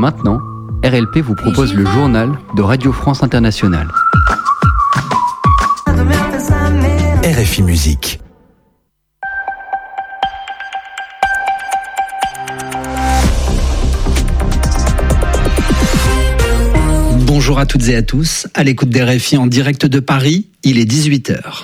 maintenant, RLP vous propose le journal de Radio France Internationale. RFI Musique. Bonjour à toutes et à tous, à l'écoute d'RFI en direct de Paris, il est 18h.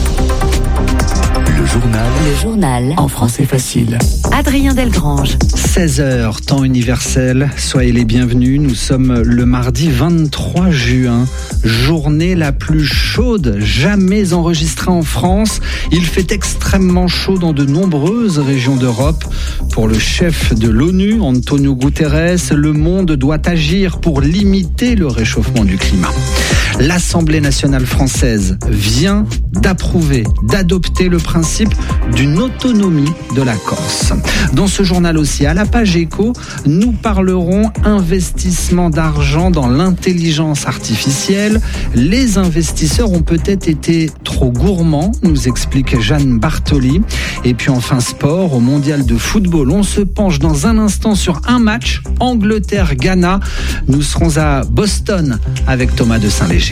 Le journal en français facile. Adrien Delgrange. 16h, temps universel, soyez les bienvenus. Nous sommes le mardi 23 juin, journée la plus chaude jamais enregistrée en France. Il fait extrêmement chaud dans de nombreuses régions d'Europe. Pour le chef de l'ONU, Antonio Guterres, le monde doit agir pour limiter le réchauffement du climat. L'Assemblée nationale française vient d'approuver, d'adopter le principe d'une autonomie de la Corse. Dans ce journal aussi, à la page éco, nous parlerons investissement d'argent dans l'intelligence artificielle. Les investisseurs ont peut-être été trop gourmands, nous explique Jeanne Bartoli. Et puis enfin sport, au mondial de football, on se penche dans un instant sur un match, Angleterre-Ghana. Nous serons à Boston avec Thomas de Saint-Léger.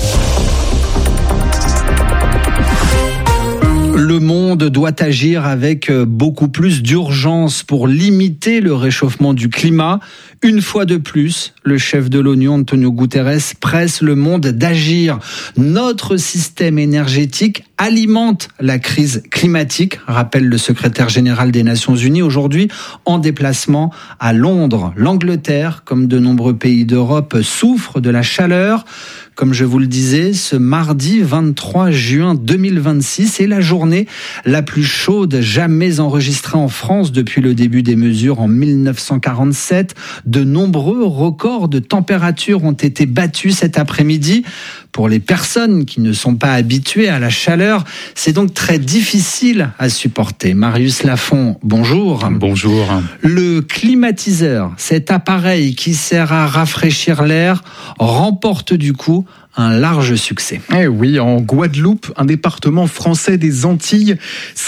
Le monde doit agir avec beaucoup plus d'urgence pour limiter le réchauffement du climat. Une fois de plus, le chef de l'ONU, Antonio Guterres, presse le monde d'agir. Notre système énergétique alimente la crise climatique, rappelle le secrétaire général des Nations Unies aujourd'hui en déplacement à Londres. L'Angleterre, comme de nombreux pays d'Europe, souffre de la chaleur. Comme je vous le disais, ce mardi 23 juin 2026 est la journée la plus chaude jamais enregistrée en France depuis le début des mesures en 1947. De nombreux records de température ont été battus cet après-midi. Pour les personnes qui ne sont pas habituées à la chaleur, c'est donc très difficile à supporter. Marius Lafont, bonjour. Bonjour. Le climatiseur, cet appareil qui sert à rafraîchir l'air, remporte du coup un large succès. Eh oui, en Guadeloupe, un département français des Antilles,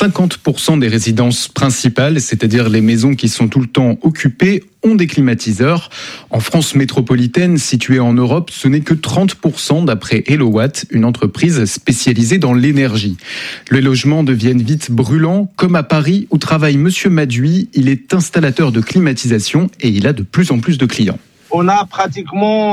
50% des résidences principales, c'est-à-dire les maisons qui sont tout le temps occupées, ont des climatiseurs. En France métropolitaine, située en Europe, ce n'est que 30% d'après HelloWatt, une entreprise spécialisée dans l'énergie. Les logements deviennent vite brûlants, comme à Paris où travaille Monsieur Maduy. Il est installateur de climatisation et il a de plus en plus de clients. On a pratiquement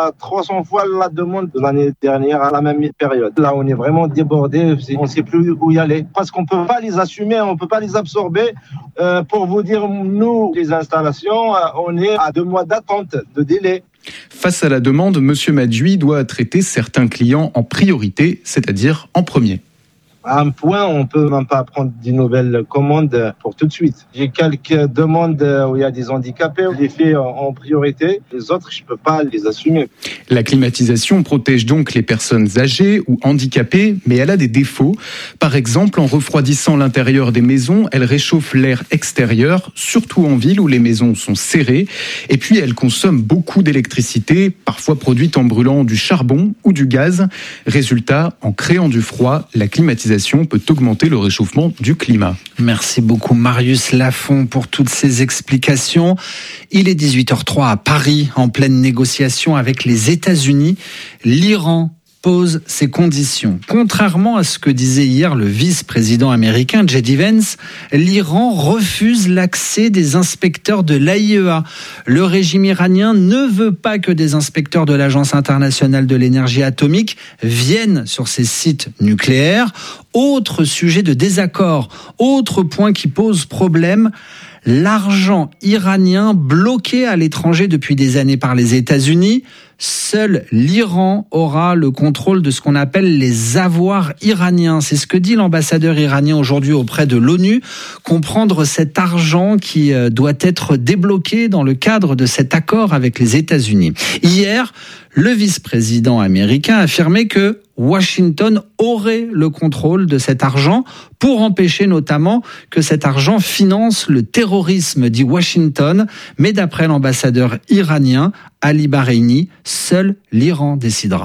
300 fois la demande de l'année dernière à la même période. Là, on est vraiment débordé, on ne sait plus où y aller. Parce qu'on ne peut pas les assumer, on ne peut pas les absorber. Pour vous dire, nous, les installations, on est à 2 mois d'attente, de délai. Face à la demande, Monsieur Maduy doit traiter certains clients en priorité, c'est-à-dire en premier. À un point, on ne peut même pas prendre des nouvelles commandes pour tout de suite. J'ai quelques demandes où il y a des handicapés, je les fais en priorité. Les autres, je ne peux pas les assumer. La climatisation protège donc les personnes âgées ou handicapées, mais elle a des défauts. Par exemple, en refroidissant l'intérieur des maisons, elle réchauffe l'air extérieur, surtout en ville où les maisons sont serrées. Et puis, elle consomme beaucoup d'électricité, parfois produite en brûlant du charbon ou du gaz. Résultat, en créant du froid, la climatisation peut augmenter le réchauffement du climat. Merci beaucoup Marius Lafont pour toutes ces explications. Il est 18h03 à Paris, en pleine négociation avec les États-Unis. L'Iran pose ses conditions. Contrairement à ce que disait hier le vice-président américain J.D. Vance, l'Iran refuse l'accès des inspecteurs de l'AIEA. Le régime iranien ne veut pas que des inspecteurs de l'Agence internationale de l'énergie atomique viennent sur ses sites nucléaires. Autre sujet de désaccord, autre point qui pose problème, l'argent iranien bloqué à l'étranger depuis des années par les États-Unis. Seul l'Iran aura le contrôle de ce qu'on appelle les avoirs iraniens. C'est ce que dit l'ambassadeur iranien aujourd'hui auprès de l'ONU. Comprendre cet argent qui doit être débloqué dans le cadre de cet accord avec les États-Unis. Hier, le vice-président américain a affirmé que Washington aurait le contrôle de cet argent pour empêcher notamment que cet argent finance le terrorisme, dit Washington. Mais d'après l'ambassadeur iranien, Ali Bahreini, seul l'Iran décidera.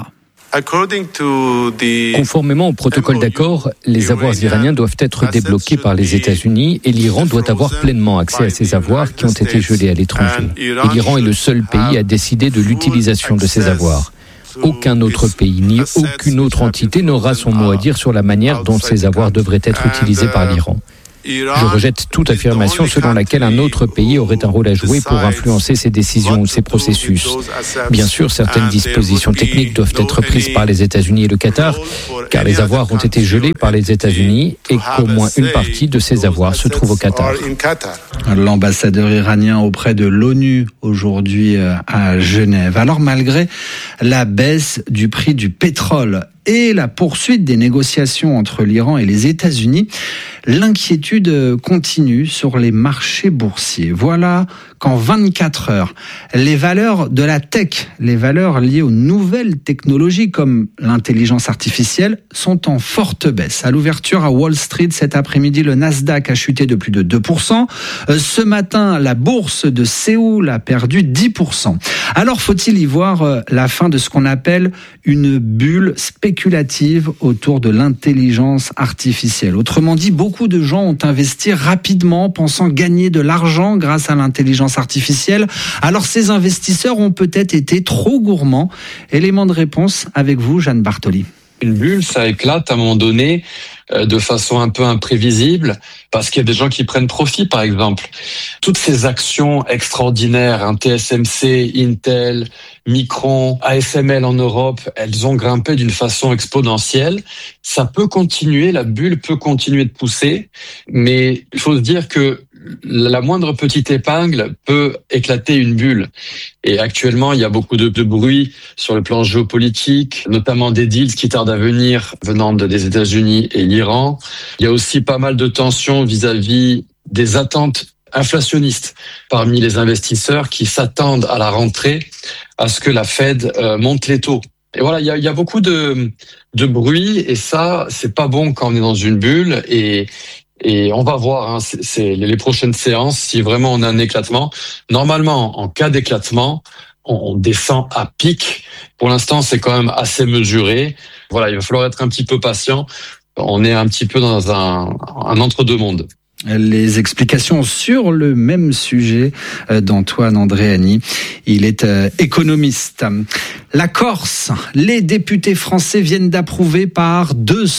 Conformément au protocole d'accord, les avoirs iraniens doivent être débloqués par les États-Unis et l'Iran doit avoir pleinement accès à ces avoirs qui ont été gelés à l'étranger. Et l'Iran est le seul pays à décider de l'utilisation de ces avoirs. Aucun autre pays ni aucune autre entité n'aura son mot à dire sur la manière dont ces avoirs devraient être utilisés par l'Iran. Je rejette toute affirmation selon laquelle un autre pays aurait un rôle à jouer pour influencer ces décisions ou ces processus. Bien sûr, certaines dispositions techniques doivent être prises par les États-Unis et le Qatar, car les avoirs ont été gelés par les États-Unis et qu'au moins une partie de ces avoirs se trouve au Qatar. L'ambassadeur iranien auprès de l'ONU aujourd'hui à Genève. Alors malgré la baisse du prix du pétrole et la poursuite des négociations entre l'Iran et les États-Unis, l'inquiétude continue sur les marchés boursiers. Voilà qu'en 24 heures, les valeurs de la tech, les valeurs liées aux nouvelles technologies comme l'intelligence artificielle, sont en forte baisse. À l'ouverture à Wall Street cet après-midi, le Nasdaq a chuté de plus de 2%. Ce matin, la bourse de Séoul a perdu 10%. Alors faut-il y voir la fin de ce qu'on appelle une bulle spéculative autour de l'intelligence artificielle? Autrement dit, beaucoup de gens ont investi rapidement pensant gagner de l'argent grâce à l'intelligence artificielle. Alors ces investisseurs ont peut-être été trop gourmands. Élément de réponse avec vous, Jeanne Bartoli. Une bulle, ça éclate à un moment donné de façon un peu imprévisible parce qu'il y a des gens qui prennent profit, par exemple. Toutes ces actions extraordinaires, TSMC, Intel, Micron, ASML en Europe, elles ont grimpé d'une façon exponentielle. Ça peut continuer, la bulle peut continuer de pousser, mais il faut se dire que la moindre petite épingle peut éclater une bulle. Et actuellement, il y a beaucoup de bruit sur le plan géopolitique, notamment des deals qui tardent à venir venant des États-Unis et l'Iran. Il y a aussi pas mal de tensions vis-à-vis des attentes inflationnistes parmi les investisseurs qui s'attendent à la rentrée à ce que la Fed monte les taux. Et voilà, il y a beaucoup de bruit et ça, c'est pas bon quand on est dans une bulle et on va voir, c'est les prochaines séances, si vraiment on a un éclatement. Normalement, en cas d'éclatement, on descend à pic. Pour l'instant, c'est quand même assez mesuré. Voilà, il va falloir être un petit peu patient. On est un petit peu dans un entre-deux-mondes. Les explications sur le même sujet d'Antoine Andréani. Il est économiste. La Corse, les députés français viennent d'approuver par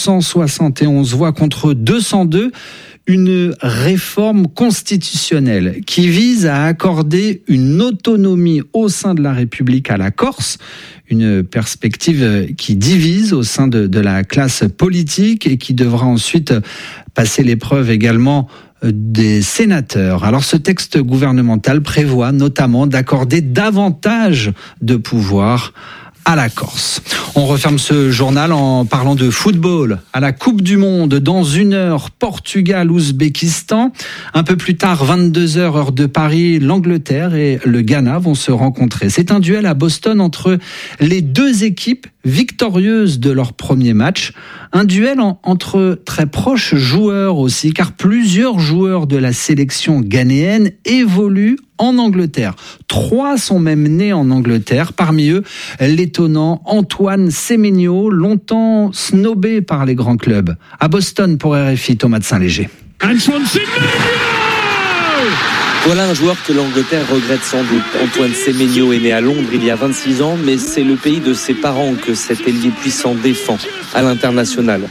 271 voix contre 202 une réforme constitutionnelle qui vise à accorder une autonomie au sein de la République à la Corse, une perspective qui divise au sein de la classe politique et qui devra ensuite passer l'épreuve également des sénateurs. Alors ce texte gouvernemental prévoit notamment d'accorder davantage de pouvoir à la Corse. On referme ce journal en parlant de football. À la Coupe du Monde, dans 1 heure, Portugal-Ouzbékistan. Un peu plus tard, 22h, heure de Paris, l'Angleterre et le Ghana vont se rencontrer. C'est un duel à Boston entre les deux équipes victorieuses de leur premier match. Un duel entre très proches joueurs aussi, car plusieurs joueurs de la sélection ghanéenne évoluent en Angleterre. 3 sont même nés en Angleterre. Parmi eux, l'étonnant Antoine Semenyo, longtemps snobé par les grands clubs. À Boston pour RFI, Thomas de Saint-Léger. Antoine Semenyo! Voilà un joueur que l'Angleterre regrette sans doute. Antoine Semenyo est né à Londres il y a 26 ans, mais c'est le pays de ses parents que cet ailier puissant défend à l'international.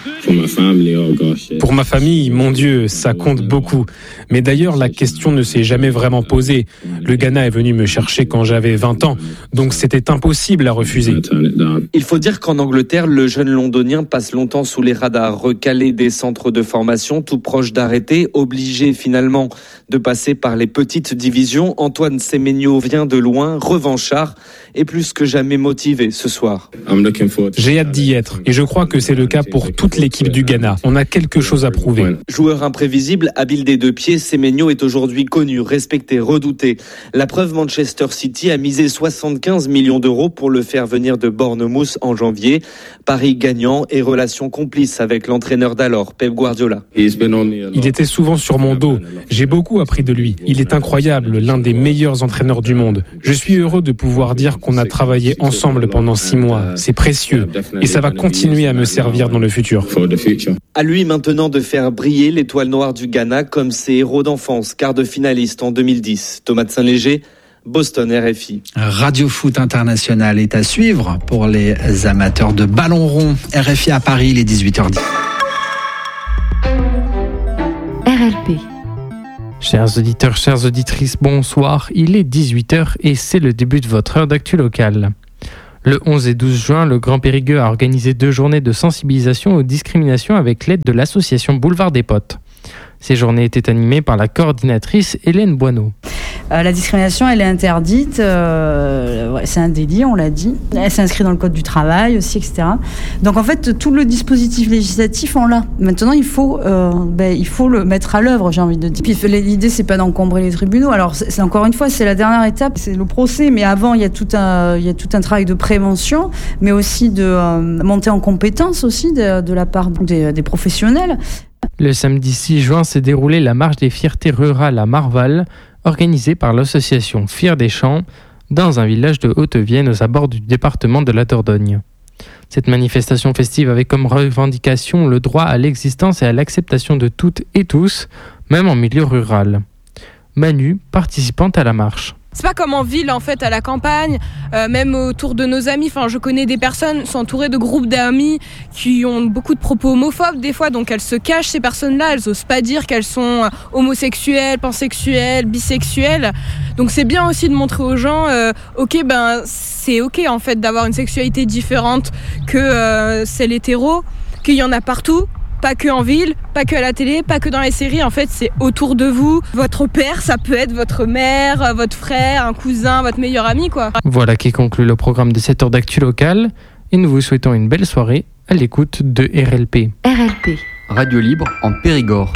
Pour ma famille, mon Dieu, ça compte beaucoup. Mais d'ailleurs, la question ne s'est jamais vraiment posée. Le Ghana est venu me chercher quand j'avais 20 ans, donc c'était impossible à refuser. Il faut dire qu'en Angleterre, le jeune londonien passe longtemps sous les radars, recalé des centres de formation, tout proche d'arrêter, obligé finalement de passer par les petites divisions. Antoine Semenyo vient de loin, revanchard et plus que jamais motivé ce soir. J'ai hâte d'y être et je crois que c'est le cas pour toute l'équipe du Ghana. On a quelque chose à prouver. Joueur imprévisible, habile des deux pieds, Semenyo est aujourd'hui connu, respecté, redouté. La preuve, Manchester City a misé 75 millions d'euros pour le faire venir de Bournemouth en janvier. Paris gagnant et relation complice avec l'entraîneur d'alors, Pep Guardiola. Il était souvent sur mon dos. J'ai beaucoup beaucoup appris de lui. Il est incroyable, l'un des meilleurs entraîneurs du monde. Je suis heureux de pouvoir dire qu'on a travaillé ensemble pendant 6 mois. C'est précieux et ça va continuer à me servir dans le futur. À lui maintenant de faire briller l'étoile noire du Ghana comme ses héros d'enfance, quart de finaliste en 2010. Thomas de Saint-Léger, Boston, RFI. Radio Foot International est à suivre pour les amateurs de ballon rond. RFI à Paris, il est 18h10. RLP. Chers auditeurs, chères auditrices, bonsoir. Il est 18h et c'est le début de votre heure d'actu locale. Le 11 et 12 juin, le Grand Périgueux a organisé 2 journées de sensibilisation aux discriminations avec l'aide de l'association Boulevard des Potes. Ces journées étaient animées par la coordinatrice Hélène Boineau. La discrimination, elle est interdite. C'est un délit, on l'a dit. Elle s'inscrit dans le code du travail aussi, etc. Donc en fait, tout le dispositif législatif, on l'a. Maintenant, il faut le mettre à l'œuvre, j'ai envie de dire. Puis l'idée, c'est pas d'encombrer les tribunaux. Alors, c'est encore une fois, c'est la dernière étape, c'est le procès. Mais avant, il y a tout un travail de prévention, mais aussi de montée en compétence aussi de la part des professionnels. Le samedi 6 juin s'est déroulée la marche des fiertés rurales à Marval, organisée par l'association Fiers des Champs, dans un village de Haute-Vienne aux abords du département de la Dordogne. Cette manifestation festive avait comme revendication le droit à l'existence et à l'acceptation de toutes et tous, même en milieu rural. Manu, participante à la marche. C'est pas comme en ville, en fait, à la campagne, même autour de nos amis. Enfin, je connais des personnes qui sont entourées de groupes d'amis qui ont beaucoup de propos homophobes des fois, donc elles se cachent, ces personnes-là. Elles osent pas dire qu'elles sont homosexuelles, pansexuelles, bisexuelles. Donc c'est bien aussi de montrer aux gens, c'est ok en fait d'avoir une sexualité différente que celle hétéro, qu'il y en a partout. Pas que en ville, pas que à la télé, pas que dans les séries. En fait, c'est autour de vous. Votre père, ça peut être votre mère, votre frère, un cousin, votre meilleur ami, quoi. Voilà qui conclut le programme de cette heure d'actu locale. Et nous vous souhaitons une belle soirée à l'écoute de RLP. RLP. Radio libre en Périgord.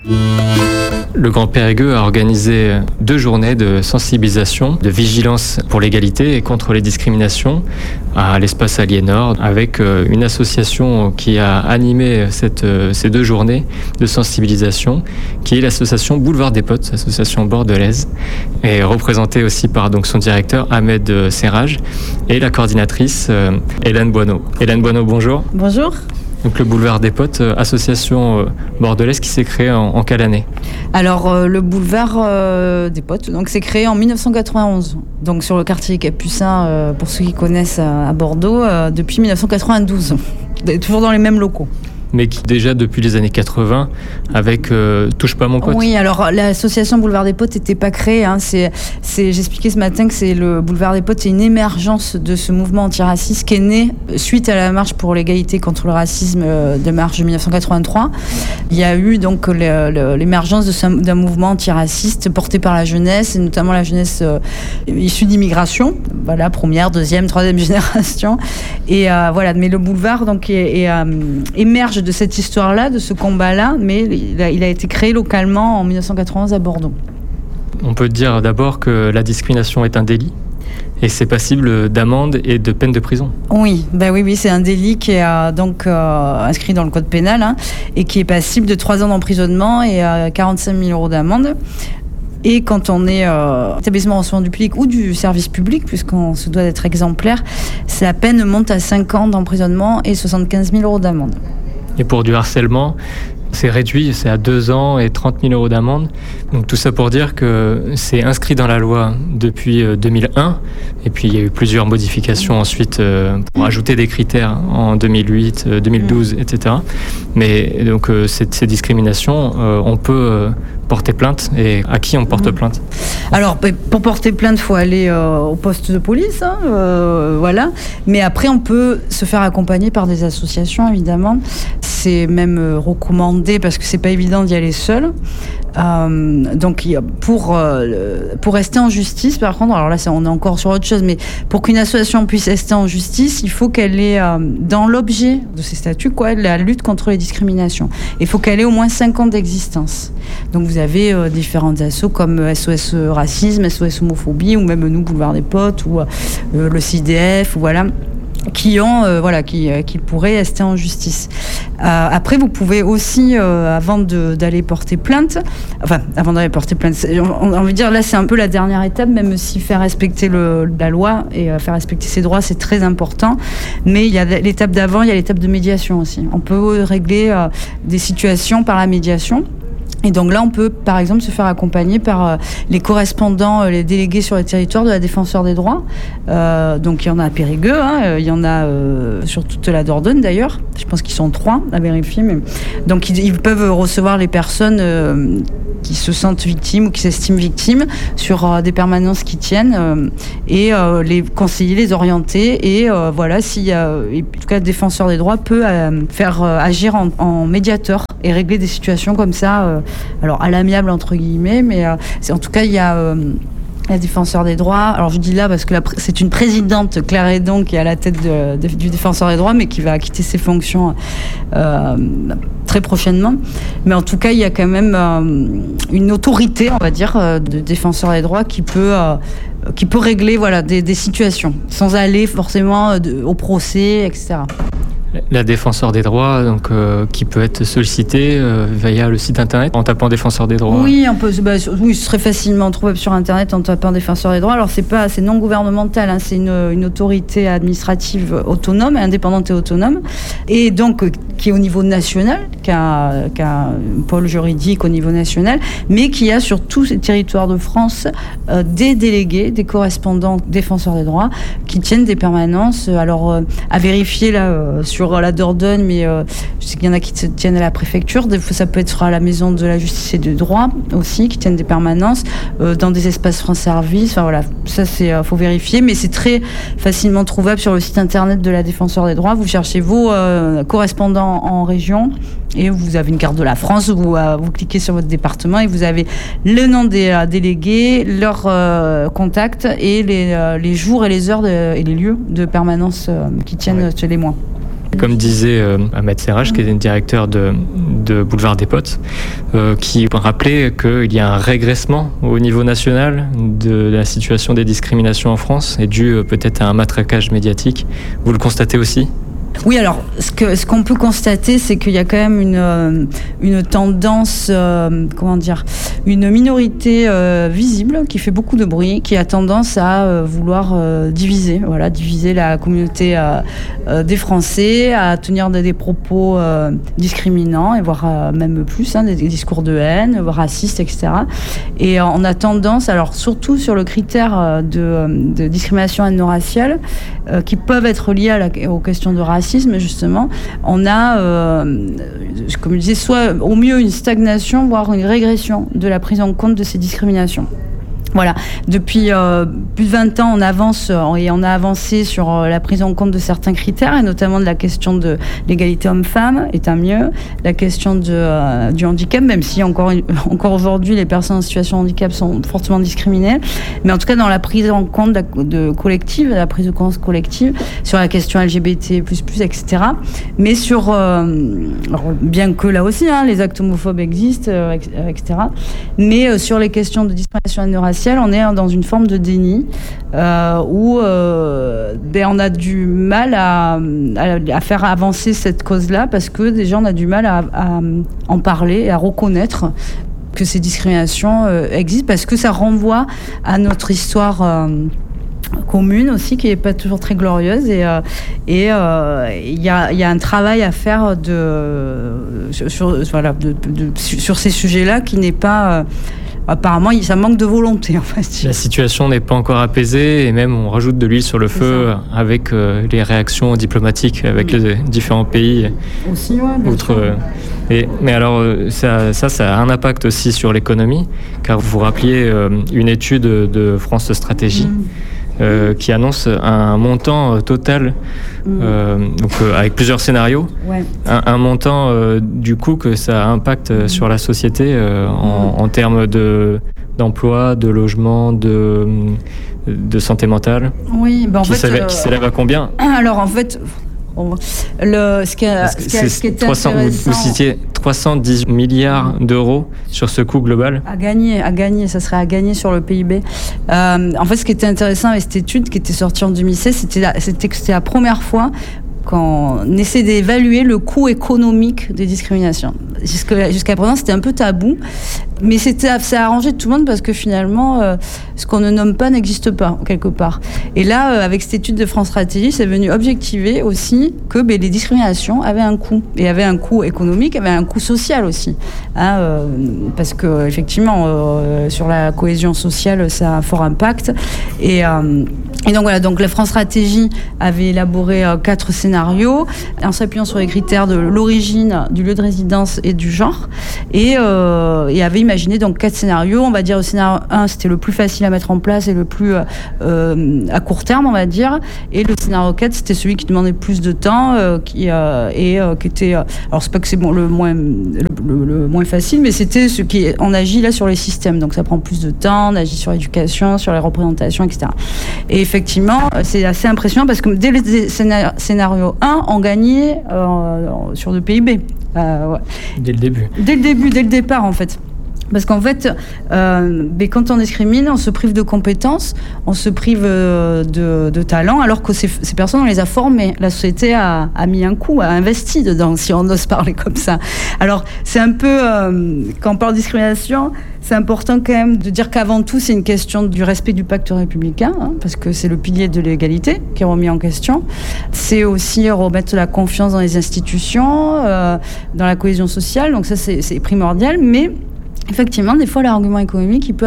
Le Grand Périgueux a organisé 2 journées de sensibilisation, de vigilance pour l'égalité et contre les discriminations à l'espace Aliénor, avec une association qui a animé ces 2 journées de sensibilisation, qui est l'association Boulevard des Potes, association bordelaise, et représentée aussi par donc son directeur Ahmed Serraj et la coordinatrice Hélène Boineau. Hélène Boineau, bonjour. Bonjour. Donc le Boulevard des Potes, association bordelaise qui s'est créée en quelle année ? Alors le Boulevard des Potes, donc c'est créé en 1991, donc sur le quartier Capucin, pour ceux qui connaissent à Bordeaux, depuis 1992, toujours dans les mêmes locaux. Mais qui déjà depuis les années 80 avec Touche pas mon pote. Oui, alors l'association Boulevard des Potes n'était pas créée. J'expliquais ce matin que c'est le Boulevard des Potes, c'est une émergence de ce mouvement antiraciste qui est né suite à la marche pour l'égalité contre le racisme de mars 1983. Il y a eu donc l'émergence d'un mouvement antiraciste porté par la jeunesse, et notamment la jeunesse issue d'immigration, voilà, première, deuxième, troisième génération. Et voilà, mais le boulevard donc émerge de cette histoire-là, de ce combat-là, mais il a été créé localement en 1991 à Bordeaux. On peut dire d'abord que la discrimination est un délit et c'est passible d'amende et de peine de prison. Oui, c'est un délit qui est donc inscrit dans le code pénal et qui est passible de 3 ans d'emprisonnement et 45 000 € d'amende. Et quand on est établissement en soins du public ou du service public, puisqu'on se doit d'être exemplaire, la peine monte à 5 ans d'emprisonnement et 75 000 € d'amende. Et pour du harcèlement, c'est réduit, c'est à 2 ans et 30 000 € d'amende. Donc tout ça pour dire que c'est inscrit dans la loi depuis 2001. Et puis il y a eu plusieurs modifications ensuite pour ajouter des critères en 2008, 2012, etc. Mais donc ces discriminations, on peut porter plainte. Et à qui on porte plainte ? Alors pour porter plainte, il faut aller au poste de police, voilà. Mais après, on peut se faire accompagner par des associations, évidemment. C'est même recommandé parce que c'est pas évident d'y aller seul. Donc pour rester en justice, par contre, alors là on est encore sur autre chose, mais pour qu'une association puisse rester en justice, il faut qu'elle ait dans l'objet de ses statuts la lutte contre les discriminations. Il faut qu'elle ait au moins 5 ans d'existence. Donc vous avez différentes assos comme SOS Racisme, SOS Homophobie, ou même nous, Boulevard des Potes, ou le CIDF, voilà. qui pourraient rester en justice. Après, vous pouvez aussi, avant d'aller porter plainte, on veut dire là, c'est un peu la dernière étape, même si faire respecter la loi et faire respecter ses droits, c'est très important. Mais il y a l'étape d'avant, il y a l'étape de médiation aussi. On peut régler des situations par la médiation. Et donc là, on peut, par exemple, se faire accompagner par les correspondants, les délégués sur les territoires de la Défenseure des droits. Donc il y en a à Périgueux, il y en a sur toute la Dordogne d'ailleurs. Je pense qu'ils sont 3 à vérifier. Mais... Donc ils peuvent recevoir les personnes qui se sentent victimes ou qui s'estiment victimes sur des permanences qui tiennent et les conseiller, les orienter. Et voilà, en tout cas, le Défenseur des droits peut faire agir en médiateur et régler des situations comme ça. Alors à l'amiable entre guillemets, mais en tout cas il y a la Défenseur des droits. Alors je dis là parce que c'est une présidente, Claire Hédon, qui est à la tête du Défenseur des droits, mais qui va quitter ses fonctions très prochainement. Mais en tout cas il y a quand même une autorité, on va dire, de Défenseur des droits qui peut régler des situations sans aller forcément au procès, etc. La Défenseure des droits, donc, qui peut être sollicitée via le site internet en tapant Défenseur des droits. Oui, ce serait facilement trouvable sur internet en tapant Défenseur des droits. Alors c'est non gouvernemental, c'est une autorité administrative autonome, indépendante et autonome, et donc qui est au niveau national, qui a un pôle juridique au niveau national, mais qui a sur tous les territoires de France des délégués, des correspondants Défenseurs des droits qui tiennent des permanences. Alors à vérifier là sur la Dordogne, mais je sais qu'il y en a qui tiennent à la préfecture. Des fois, ça peut être à la maison de la justice et du droit aussi, qui tiennent des permanences dans des espaces France Service. Enfin voilà, ça faut vérifier, mais c'est très facilement trouvable sur le site internet de la Défenseure des droits. Vous cherchez vos correspondants en région et vous avez une carte de la France. Vous cliquez sur votre département et vous avez le nom des délégués, leurs contacts et les jours et les heures et les lieux de permanence qui tiennent chez les mois. Comme disait Ahmed Serraj, qui est le directeur de Boulevard des Potes, qui rappelait qu'il y a un régressement au niveau national de la situation des discriminations en France, et dû peut-être à un matraquage médiatique. Vous le constatez aussi ? Oui, alors ce qu'on peut constater, c'est qu'il y a quand même une tendance, une minorité visible qui fait beaucoup de bruit, qui a tendance à vouloir diviser la communauté des Français, à tenir des propos discriminants et voire même plus, des discours de haine, racistes, etc. Et on a tendance, alors surtout sur le critère de discrimination ethno-raciale, qui peuvent être liés aux questions de racisme, justement, on a, comme je disais, soit au mieux une stagnation, voire une régression de la prise en compte de ces discriminations. Voilà, depuis plus de 20 ans, on avance et on a avancé sur la prise en compte de certains critères, et notamment de la question de l'égalité homme-femme est un mieux, la question du handicap, même si encore aujourd'hui les personnes en situation de handicap sont fortement discriminées, mais en tout cas dans la prise en compte collective, la prise de conscience collective sur la question LGBT++, etc. Mais alors, bien que là aussi, les actes homophobes existent, etc. Mais sur les questions de discrimination ethno-raciale, on est dans une forme de déni où on a du mal à faire avancer cette cause-là, parce que déjà on a du mal à en parler et à reconnaître que ces discriminations existent, parce que ça renvoie à notre histoire commune aussi, qui n'est pas toujours très glorieuse, et il y a un travail à faire sur ces sujets-là qui n'est pas... Apparemment, ça manque de volonté, en fait. La situation n'est pas encore apaisée, et même on rajoute de l'huile sur le feu avec les réactions diplomatiques avec les différents pays. Aussi, bien sûr. Mais alors, ça a un impact aussi sur l'économie, car vous rappeliez une étude de France Stratégie qui annonce un montant total, avec plusieurs scénarios, un montant du coup que ça impacte sur la société en termes d'emploi, de logement, de santé mentale. Oui, qui s'élève à combien ? Alors en fait, Ce qui est 300, intéressant, vous citiez 310 milliards d'euros sur ce coût global. À gagner, ça serait à gagner sur le PIB. En fait, ce qui était intéressant avec cette étude qui était sortie en 2016, c'était que c'était la première fois qu'on essaie d'évaluer le coût économique des discriminations. Jusqu'à présent, c'était un peu tabou, mais ça a arrangé tout le monde parce que finalement, ce qu'on ne nomme pas n'existe pas, quelque part. Et là, avec cette étude de France Stratégie, c'est venu objectiver aussi que les discriminations avaient un coût. Et avaient un coût économique, avaient un coût social aussi. Parce que, effectivement, sur la cohésion sociale, ça a un fort impact. Et donc voilà, donc la France Stratégie avait élaboré 4 scénarios en s'appuyant sur les critères de l'origine, du lieu de résidence et du genre, et avait imaginé donc 4 scénarios. On va dire le scénario 1, c'était le plus facile à mettre en place et le plus à court terme, on va dire, et le scénario 4, c'était celui qui demandait plus de temps, qui était, alors c'est pas que c'est bon, le moins facile, mais c'était ce qui on agit là sur les systèmes, donc ça prend plus de temps, on agit sur l'éducation, sur les représentations, etc. Et effectivement, c'est assez impressionnant parce que dès le scénario 1, on gagnait sur le PIB. Ouais. Dès le début. Dès le départ, en fait. Parce qu'en fait, quand on discrimine, on se prive de compétences, on se prive de talent, alors que ces personnes, on les a formées. La société a mis un coup, a investi dedans, si on ose parler comme ça. Alors, c'est un peu, quand on parle de discrimination, c'est important quand même de dire qu'avant tout, c'est une question du respect du pacte républicain, parce que c'est le pilier de l'égalité qui est remis en question. C'est aussi remettre la confiance dans les institutions, dans la cohésion sociale, donc ça, c'est primordial, mais effectivement, des fois, l'argument économique, il peut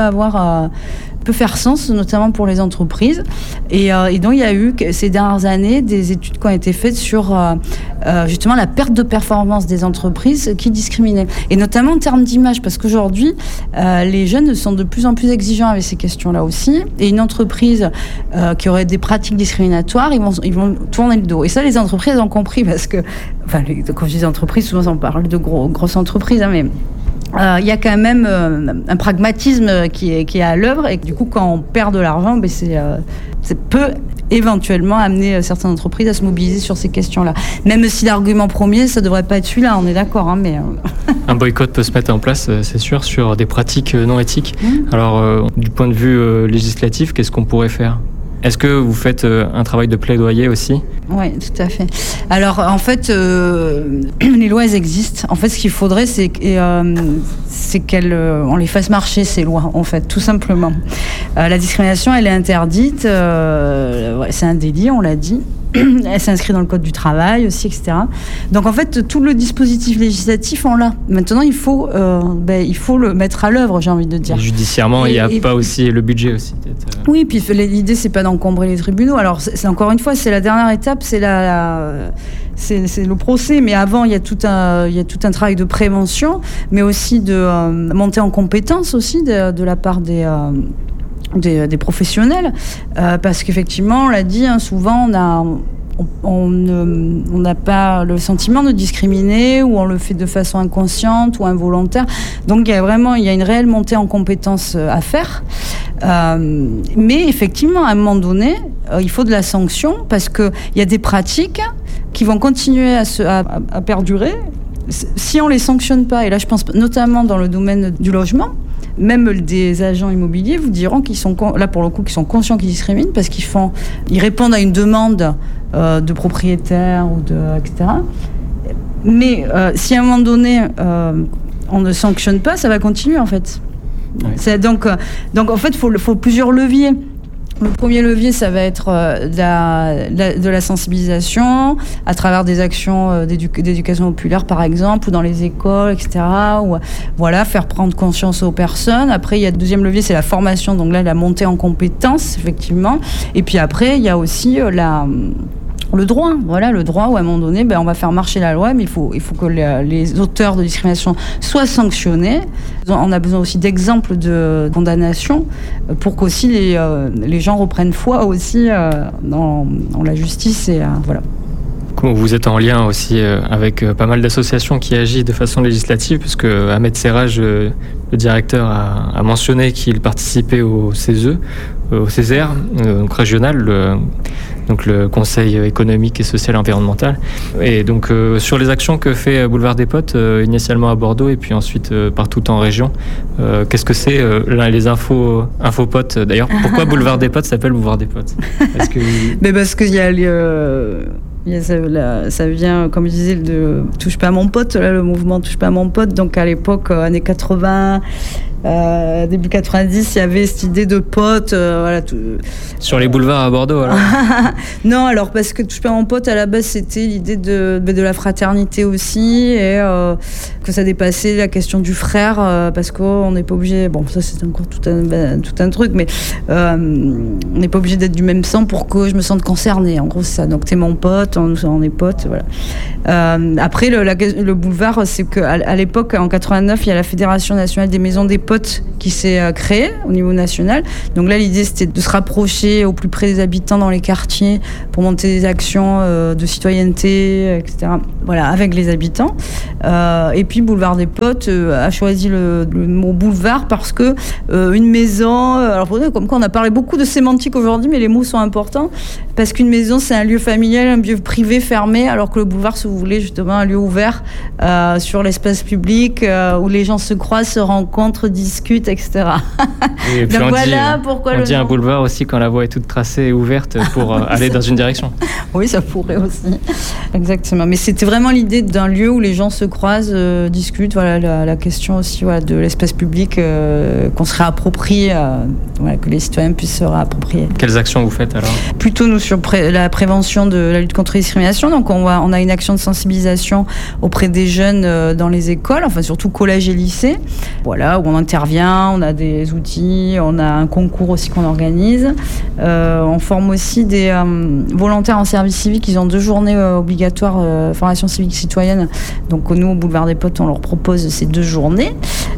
faire sens, notamment pour les entreprises. Et donc, il y a eu, ces dernières années, des études qui ont été faites sur justement la perte de performance des entreprises qui discriminaient. Et notamment en termes d'image, parce qu'aujourd'hui, les jeunes sont de plus en plus exigeants avec ces questions-là aussi. Et une entreprise qui aurait des pratiques discriminatoires, ils vont tourner le dos. Et ça, les entreprises ont compris, parce que, quand je dis entreprises, souvent on parle de grosses entreprises, mais il y a quand même un pragmatisme qui est à l'œuvre, et du coup, quand on perd de l'argent, ça peut éventuellement amener certaines entreprises à se mobiliser sur ces questions-là. Même si l'argument premier, ça devrait pas être celui-là, on est d'accord, mais... Un boycott peut se mettre en place, c'est sûr, sur des pratiques non éthiques. Alors, du point de vue législatif, qu'est-ce qu'on pourrait faire ? Est-ce que vous faites un travail de plaidoyer aussi ? Oui, tout à fait. Alors, en fait, les lois, elles existent. En fait, ce qu'il faudrait, c'est qu'on les fasse marcher, ces lois, en fait, tout simplement. La discrimination, elle est interdite. C'est un délit, on l'a dit. Elle s'inscrit dans le code du travail aussi, etc. Donc en fait, tout le dispositif législatif, on l'a. Maintenant, il faut le mettre à l'œuvre, j'ai envie de dire. Et judiciairement, il n'y a pas aussi le budget aussi, peut-être. Oui, puis l'idée, c'est pas d'encombrer les tribunaux. Alors, c'est encore une fois, c'est la dernière étape, c'est le procès. Mais avant, il y a tout un travail de prévention, mais aussi de montée en compétence aussi de la part des professionnels, parce qu'effectivement, on l'a dit, souvent on n'a pas le sentiment de discriminer, ou on le fait de façon inconsciente ou involontaire. Donc il y a une réelle montée en compétences à faire, mais effectivement, à un moment donné, il faut de la sanction, parce qu'il y a des pratiques qui vont continuer à perdurer si on les sanctionne pas. Et là, je pense notamment dans le domaine du logement. Même des agents immobiliers vous diront qu'ils sont là pour le coup, qu'ils sont conscients qu'ils discriminent, parce ils répondent à une demande de propriétaires ou etc. Mais si à un moment donné on ne sanctionne pas, ça va continuer en fait. Ouais. Donc en fait, il faut plusieurs leviers. Le premier levier, ça va être de la sensibilisation à travers des actions d'éducation populaire, par exemple, ou dans les écoles, etc. Ou faire prendre conscience aux personnes. Après, il y a le deuxième levier, c'est la formation. Donc là, la montée en compétences, effectivement. Et puis après, il y a aussi le droit, le droit où à un moment donné, on va faire marcher la loi, mais il faut que les auteurs de discrimination soient sanctionnés. On a besoin aussi d'exemples de condamnation pour qu'aussi les gens reprennent foi aussi dans la justice, et voilà. Vous êtes en lien aussi avec pas mal d'associations qui agissent de façon législative, puisque Ahmed Serraj, le directeur, a mentionné qu'il participait au CESE, au CESER, donc régional, donc le Conseil économique et social environnemental. Et donc sur les actions que fait Boulevard des Potes, initialement à Bordeaux et puis ensuite partout en région, qu'est-ce que c'est les infopotes d'ailleurs? Pourquoi Boulevard des Potes s'appelle Boulevard des Potes? Mais parce qu'il y a ça vient, comme je disais, de Touche pas à mon pote, là, le mouvement Touche pas à mon pote. Donc à l'époque, années 80, début 90, il y avait cette idée de pote. Voilà, sur les boulevards à Bordeaux, alors? Non, alors parce que Touche pas à mon pote, à la base, c'était l'idée de la fraternité aussi, et que ça dépassait la question du frère, parce qu'on n'est pas obligé. Bon, ça c'est encore tout un truc, mais on n'est pas obligé d'être du même sang pour que je me sente concernée. En gros, c'est ça. Donc t'es mon pote, on est potes, voilà. Après, le boulevard, c'est qu'à l'époque, en 89, il y a la Fédération nationale des maisons des potes qui s'est créée au niveau national. Donc là, l'idée, c'était de se rapprocher au plus près des habitants dans les quartiers pour monter des actions de citoyenneté, etc. Voilà, avec les habitants. Et puis, Boulevard des Potes a choisi le mot boulevard parce que une maison... alors, comme quoi, on a parlé beaucoup de sémantique aujourd'hui, mais les mots sont importants. Parce qu'une maison, c'est un lieu familial, un lieu privé, fermé, alors que le boulevard, si vous voulez, justement, un lieu ouvert sur l'espace public, où les gens se croisent, se rencontrent, discutent, etc. Et puis donc voilà pourquoi on dit un boulevard aussi quand la voie est toute tracée et ouverte pour aller dans une direction. Oui, ça pourrait aussi. Exactement. Mais c'était vraiment l'idée d'un lieu où les gens se croisent, discutent. Voilà, la question aussi de l'espace public qu'on se réapproprie, que les citoyens puissent se réapproprier. Quelles actions vous faites alors? Plutôt nous sur la prévention de la lutte contre les discriminations. Donc on a une action de sensibilisation auprès des jeunes dans les écoles, enfin surtout collège et lycée. Voilà, où on intervient, on a des outils, on a un concours aussi qu'on organise. On forme aussi des volontaires en service civique. Ils ont 2 journées obligatoires formation civique citoyenne. Donc nous, au Boulevard des Potes, on leur propose ces 2 journées.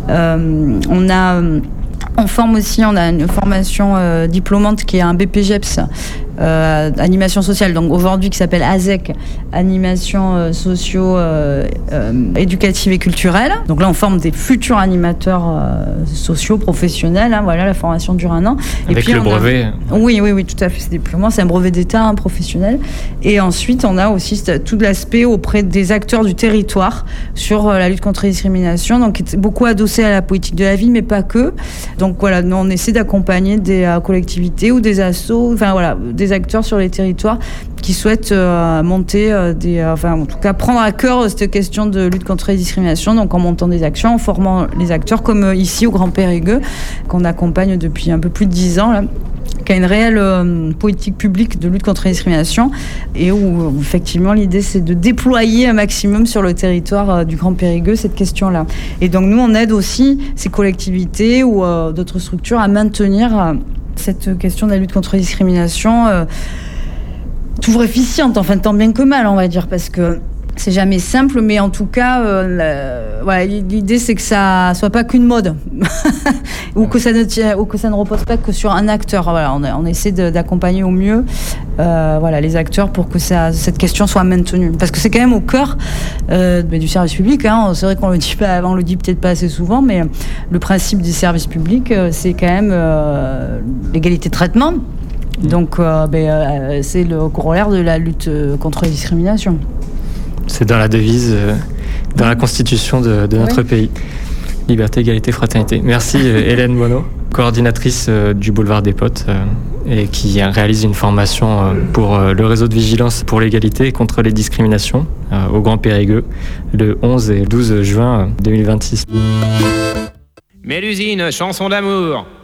On forme aussi, on a une formation diplômante qui est un BPGEPS, animation sociale, donc aujourd'hui qui s'appelle ASEC, animation socio-éducative et culturelle. Donc là, on forme des futurs animateurs sociaux, professionnels. Voilà, la formation dure 1 an. Avec le brevet. Oui, tout à fait. C'est diplômant, c'est un brevet d'État professionnel. Et ensuite, on a aussi tout l'aspect auprès des acteurs du territoire sur la lutte contre les discriminations, donc beaucoup adossé à la politique de la ville, mais pas que. Donc voilà, nous on essaie d'accompagner des collectivités ou des assos, des acteurs sur les territoires qui souhaitent monter en tout cas prendre à cœur cette question de lutte contre les discriminations, donc en montant des actions, en formant les acteurs, comme ici au Grand Périgueux, qu'on accompagne depuis un peu plus de 10 ans, là, qui a une réelle politique publique de lutte contre les discriminations, et où effectivement l'idée c'est de déployer un maximum sur le territoire du Grand Périgueux cette question-là. Et donc nous on aide aussi ces collectivités ou d'autres structures à maintenir cette question de la lutte contre les discriminations toujours efficiente, enfin tant bien que mal on va dire, parce que c'est jamais simple, mais en tout cas, l'idée c'est que ça soit pas qu'une mode, ou que ça ne repose pas que sur un acteur. Voilà, on essaie d'accompagner au mieux, les acteurs pour que cette question soit maintenue, parce que c'est quand même au cœur du service public. C'est vrai qu'on le dit pas, on le dit peut-être pas assez souvent, mais le principe du service public, c'est quand même l'égalité de traitement. Donc, c'est le corollaire de la lutte contre les discriminations. C'est dans la devise, dans la constitution de notre pays. Liberté, égalité, fraternité. Merci Hélène Bonneau, coordinatrice du Boulevard des Potes, et qui réalise une formation pour le réseau de vigilance pour l'égalité et contre les discriminations au Grand Périgueux le 11 et 12 juin 2026. Mélusine, chanson d'amour.